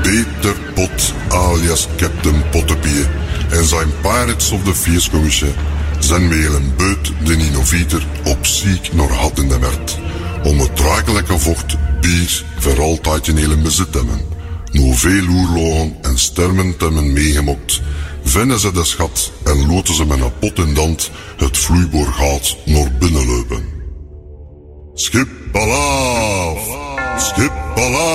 Peter Pot alias Captain Pottepie en zijn Pirates of the Feerskommisje zijn met een beut de innovator op ziek naar had in de werd. Om het ruikelijke vocht bier voor altijd in hele bezit hebben. Nu veel oerlogen en stermen te hebben meegemokt, vinden ze de schat en loten ze met een pot in dand het vloeiboorgaat naar binnen lopen. Schip alaaf! Schip alaaf!